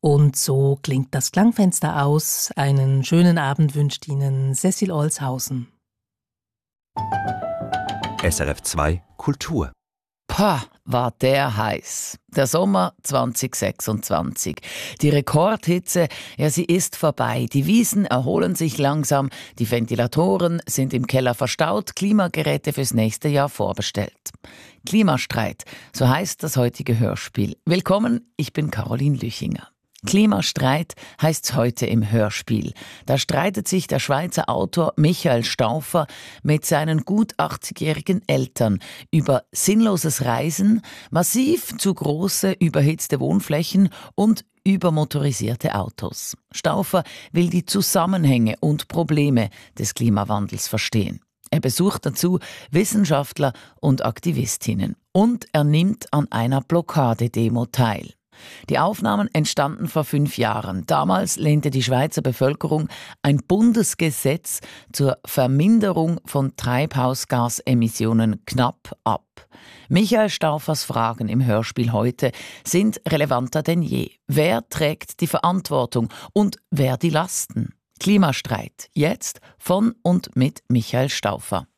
Und so klingt das Klangfenster aus. Einen schönen Abend wünscht Ihnen Cecil Olshausen. SRF 2 Kultur. Pah, war der heiß. Der Sommer 2026. Die Rekordhitze, ja, sie ist vorbei. Die Wiesen erholen sich langsam. Die Ventilatoren sind im Keller verstaut. Klimageräte fürs nächste Jahr vorbestellt. Klimastreit, so heißt das heutige Hörspiel. Willkommen, ich bin Caroline Lüchinger. Klimastreit heisst's heute im Hörspiel. Da streitet sich der Schweizer Autor Michael Stauffer mit seinen gut 80-jährigen Eltern über sinnloses Reisen, massiv zu große überhitzte Wohnflächen und übermotorisierte Autos. Stauffer will die Zusammenhänge und Probleme des Klimawandels verstehen. Er besucht dazu Wissenschaftler und Aktivistinnen und er nimmt an einer Blockadedemo teil. Die Aufnahmen entstanden vor 5 Jahren. Damals lehnte die Schweizer Bevölkerung ein Bundesgesetz zur Verminderung von Treibhausgasemissionen knapp ab. Michael Stauffers Fragen im Hörspiel heute sind relevanter denn je. Wer trägt die Verantwortung und wer die Lasten? Klimastreit, jetzt von und mit Michael Stauffer.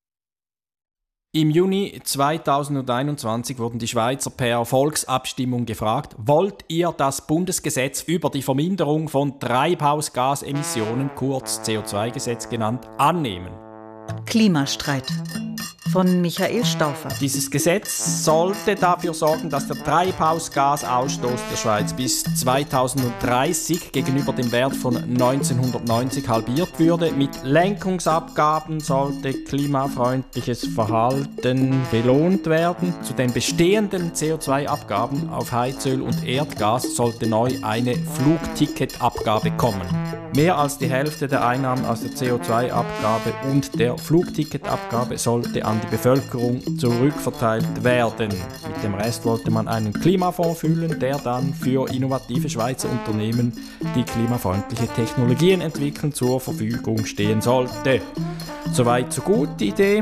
Im Juni 2021 wurden die Schweizer per Volksabstimmung gefragt, wollt ihr das Bundesgesetz über die Verminderung von Treibhausgasemissionen, kurz CO2-Gesetz genannt, annehmen? Klimastreit von Michael Stauffer. Dieses Gesetz sollte dafür sorgen, dass der Treibhausgasausstoß der Schweiz bis 2030 gegenüber dem Wert von 1990 halbiert würde. Mit Lenkungsabgaben sollte klimafreundliches Verhalten belohnt werden. Zu den bestehenden CO2-Abgaben auf Heizöl und Erdgas sollte neu eine Flugticketabgabe kommen. Mehr als die Hälfte der Einnahmen aus der CO2-Abgabe und der Flugticketabgabe sollte an die Bevölkerung zurückverteilt werden. Mit dem Rest wollte man einen Klimafonds füllen, der dann für innovative Schweizer Unternehmen, die klimafreundliche Technologien entwickeln, zur Verfügung stehen sollte. Soweit so gut die Idee.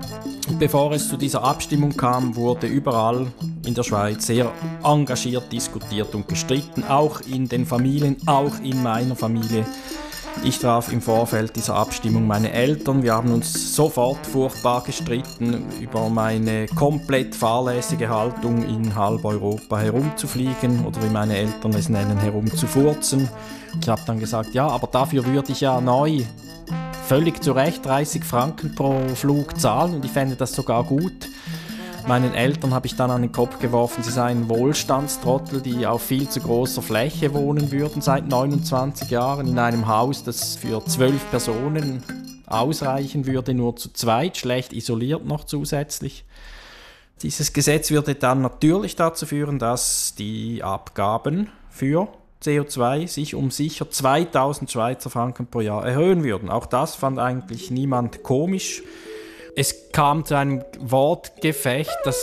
Bevor es zu dieser Abstimmung kam, wurde überall in der Schweiz sehr engagiert diskutiert und gestritten, auch in den Familien, auch in meiner Familie. Ich traf im Vorfeld dieser Abstimmung meine Eltern. Wir haben uns sofort furchtbar gestritten über meine komplett fahrlässige Haltung, in halb Europa herumzufliegen oder wie meine Eltern es nennen, herumzufurzen. Ich habe dann gesagt, ja, aber dafür würde ich ja neu, völlig zu Recht, 30 Franken pro Flug zahlen und ich fände das sogar gut. Meinen Eltern habe ich dann an den Kopf geworfen, sie seien Wohlstandstrottel, die auf viel zu großer Fläche wohnen würden seit 29 Jahren in einem Haus, das für 12 Personen ausreichen würde, nur zu zweit, schlecht isoliert noch zusätzlich. Dieses Gesetz würde dann natürlich dazu führen, dass die Abgaben für CO2 sich um sicher 2000 Schweizer Franken pro Jahr erhöhen würden. Auch das fand eigentlich niemand komisch. Es kam zu einem Wortgefecht, das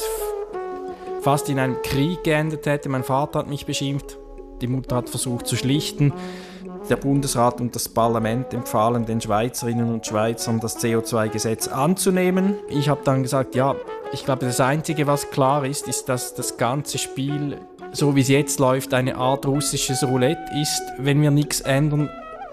fast in einem Krieg geendet hätte. Mein Vater hat mich beschimpft, die Mutter hat versucht zu schlichten. Der Bundesrat und das Parlament empfahlen den Schweizerinnen und Schweizern, das CO2-Gesetz anzunehmen. Ich habe dann gesagt, ja, ich glaube, das Einzige, was klar ist, ist, dass das ganze Spiel, so wie es jetzt läuft, eine Art russisches Roulette ist. Wenn wir nichts ändern,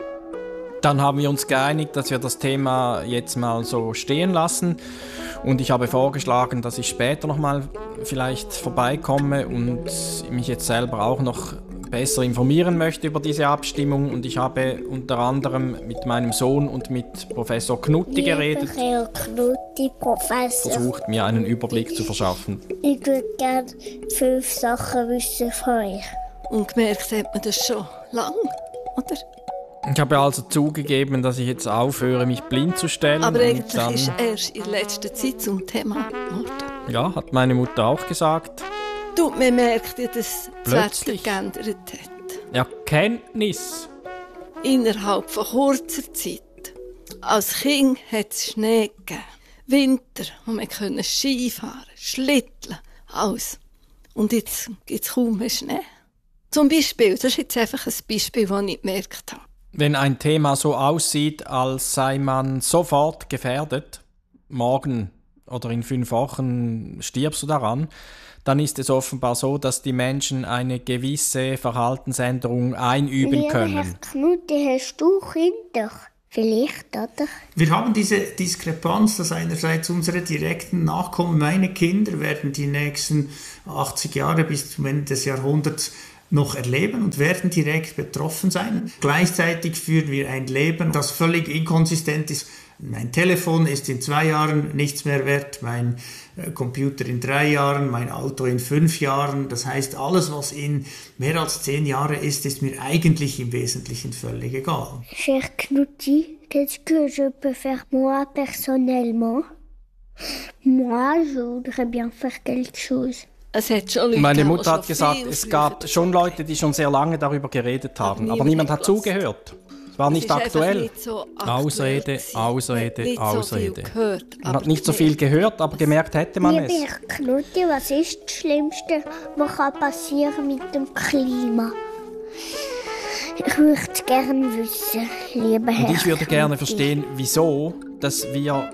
dann haben wir uns geeinigt, dass wir das Thema jetzt mal so stehen lassen. Und ich habe vorgeschlagen, dass ich später nochmal vielleicht vorbeikomme und mich jetzt selber auch noch besser informieren möchte über diese Abstimmung. Und ich habe unter anderem mit meinem Sohn und mit Professor Knutti geredet. Herr Knutti, Professor. Versucht, mir einen Überblick zu verschaffen. Ich würde gerne 5 Sachen wissen von euch. Und gemerkt hat man das schon lang, oder? Ich habe also zugegeben, dass ich jetzt aufhöre, mich blind zu stellen. Aber eigentlich ist erst in letzter Zeit zum Thema geworden. Ja, hat meine Mutter auch gesagt. Du, man merkt ja, dass das Wetter Plötzlich geändert hat. Erkenntnis. Innerhalb von kurzer Zeit. Als Kind hat es Schnee gegeben. Winter, wo wir Ski fahren, Schlitteln, alles. Und jetzt gibt es kaum mehr Schnee. Zum Beispiel, das ist jetzt einfach ein Beispiel, das ich gemerkt habe. Wenn ein Thema so aussieht, als sei man sofort gefährdet, morgen oder in 5 Wochen stirbst du daran, dann ist es offenbar so, dass die Menschen eine gewisse Verhaltensänderung einüben können. Herr Knutti, hast du Kinder? Vielleicht, oder? Wir haben diese Diskrepanz, dass einerseits unsere direkten Nachkommen, meine Kinder, werden die nächsten 80 Jahre bis zum Ende des Jahrhunderts noch erleben und werden direkt betroffen sein. Gleichzeitig führen wir ein Leben, das völlig inkonsistent ist. Mein Telefon ist in 2 Jahren nichts mehr wert, mein Computer in 3 Jahren, mein Auto in 5 Jahren. Das heißt, alles, was in mehr als 10 Jahren ist mir eigentlich im Wesentlichen völlig egal. Cher Knutti, qu'est-ce que je peux faire moi personnellement? Moi, je voudrais bien faire quelque chose. Meine Mutter hat gesagt, es gab schon Leute, die schon sehr lange darüber geredet haben, aber niemand hat zugehört. Es war nicht aktuell. Nicht so Ausrede. Nicht so viel gehört, Man hat nicht so viel gehört, aber gemerkt hätte man es. Lieber Herr Knutti, was ist das Schlimmste, was passieren mit dem Klima? Ich möchte es gerne wissen, lieber Herr Und ich würde gerne Knutti. verstehen, wieso, dass wir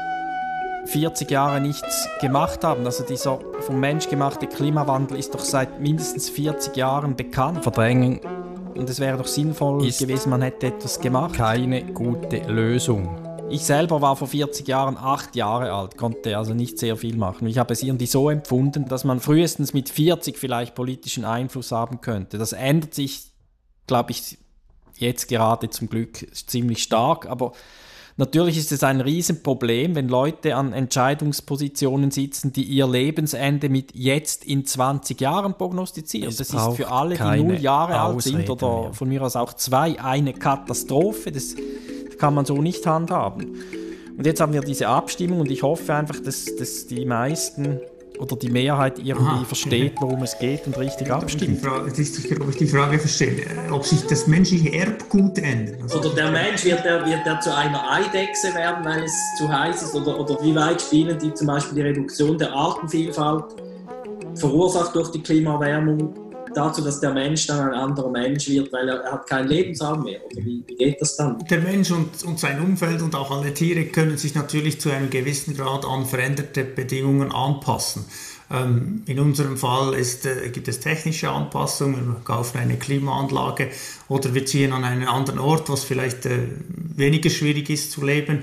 40 Jahre nichts gemacht haben. Also dieser vom Mensch gemachte Klimawandel ist doch seit mindestens 40 Jahren bekannt. Verdrängen. Und es wäre doch sinnvoll gewesen, man hätte etwas gemacht. Keine gute Lösung. Ich selber war vor 40 Jahren 8 Jahre alt, konnte also nicht sehr viel machen. Ich habe es irgendwie so empfunden, dass man frühestens mit 40 vielleicht politischen Einfluss haben könnte. Das ändert sich, glaube ich, jetzt gerade zum Glück ziemlich stark, aber natürlich ist es ein Riesenproblem, wenn Leute an Entscheidungspositionen sitzen, die ihr Lebensende mit jetzt in 20 Jahren prognostizieren. Das ist für alle, die 0 Jahre alt sind oder von mir aus auch 2, eine Katastrophe. Das kann man so nicht handhaben. Und jetzt haben wir diese Abstimmung und ich hoffe einfach, dass die meisten oder die Mehrheit irgendwie versteht, worum es geht und richtig abstimmt. Das ist sicher, ob ich die Frage verstehe, ob sich das menschliche Erbgut ändert. Also oder der Mensch, wird er zu einer Eidechse werden, weil es zu heiß ist? Oder wie weit spielen die zum Beispiel die Reduktion der Artenvielfalt, verursacht durch die Klimaerwärmung, dazu, dass der Mensch dann ein anderer Mensch wird, weil er hat keinen Lebensraum mehr? Oder wie geht das dann? Der Mensch und sein Umfeld und auch alle Tiere können sich natürlich zu einem gewissen Grad an veränderte Bedingungen anpassen. In unserem Fall gibt es technische Anpassungen, wir kaufen eine Klimaanlage oder wir ziehen an einen anderen Ort, was vielleicht weniger schwierig ist zu leben.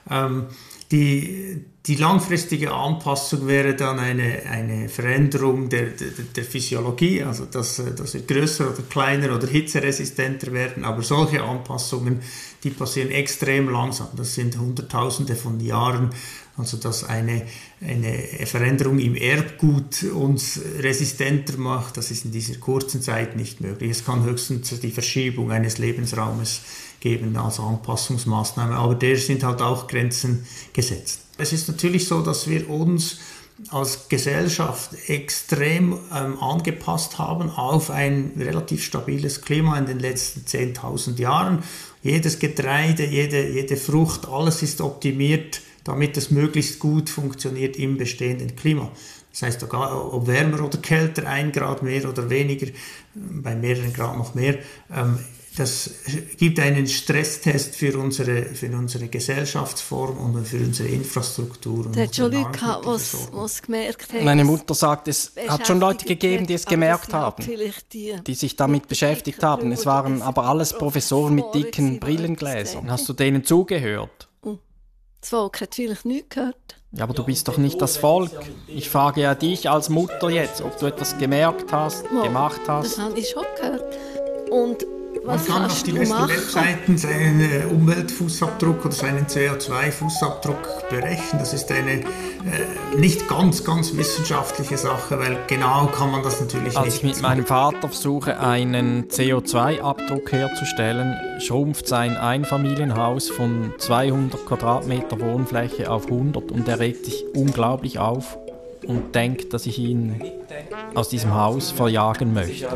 Die langfristige Anpassung wäre dann eine Veränderung der Physiologie, also dass wir größer oder kleiner oder hitzeresistenter werden. Aber solche Anpassungen, die passieren extrem langsam. Das sind Hunderttausende von Jahren. Also dass eine Veränderung im Erbgut uns resistenter macht, das ist in dieser kurzen Zeit nicht möglich. Es kann höchstens die Verschiebung eines Lebensraumes geben als Anpassungsmaßnahme, aber der sind halt auch Grenzen gesetzt. Es ist natürlich so, dass wir uns als Gesellschaft extrem angepasst haben auf ein relativ stabiles Klima in den letzten 10.000 Jahren. Jedes Getreide, jede Frucht, alles ist optimiert, damit es möglichst gut funktioniert im bestehenden Klima. Das heißt, ob wärmer oder kälter, 1 Grad mehr oder weniger, bei mehreren Grad noch mehr, das gibt einen Stresstest für unsere Gesellschaftsform und für unsere Infrastruktur. Es hat schon Leute gehabt, die gemerkt haben. Meine Mutter sagt, es hat schon Leute gegeben, die es gemerkt haben, die sich damit beschäftigt haben. Es waren aber alles Professoren mit dicken Brillengläsern. Hast du denen zugehört? Das Volk hat vielleicht nichts gehört. Ja, aber du bist doch nicht das Volk. Ich frage ja dich als Mutter jetzt, ob du etwas gemerkt hast, gemacht hast. Das habe ich schon gehört. Und man kann auf die besten Webseiten seinen Umweltfußabdruck oder seinen CO2-Fußabdruck berechnen. Das ist eine nicht ganz wissenschaftliche Sache, weil genau kann man das natürlich nicht. Als ich mit meinem Vater versuche, einen CO2-Abdruck herzustellen, schrumpft sein Einfamilienhaus von 200 Quadratmeter Wohnfläche auf 100 und er regt sich unglaublich auf und denkt, dass ich ihn aus diesem Haus verjagen möchte.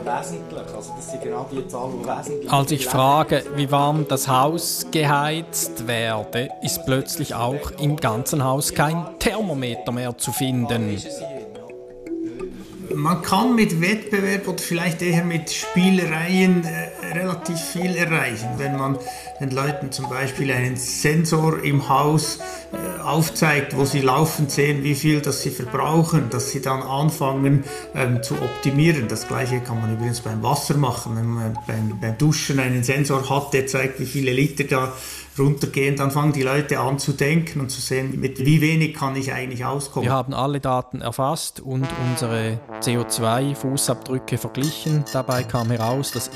Als ich frage, wie warm das Haus geheizt werde, ist plötzlich auch im ganzen Haus kein Thermometer mehr zu finden. Man kann mit Wettbewerb oder vielleicht eher mit Spielereien relativ viel erreichen. Wenn man den Leuten zum Beispiel einen Sensor im Haus aufzeigt, wo sie laufend sehen, wie viel das sie verbrauchen, dass sie dann anfangen zu optimieren. Das Gleiche kann man übrigens beim Wasser machen. Wenn man beim Duschen einen Sensor hat, der zeigt, wie viele Liter da runtergehen, dann fangen die Leute an zu denken und zu sehen, mit wie wenig kann ich eigentlich auskommen. Wir haben alle Daten erfasst und unsere CO2-Fußabdrücke verglichen. Dabei kam heraus, dass